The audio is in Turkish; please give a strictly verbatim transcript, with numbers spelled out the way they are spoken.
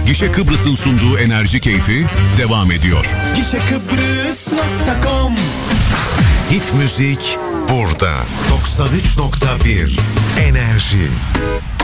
Gişe Kıbrıs'ın sunduğu enerji keyfi devam ediyor. gişe kıbrıs nokta com. Hit müzik burada. doksan üç nokta bir Enerji.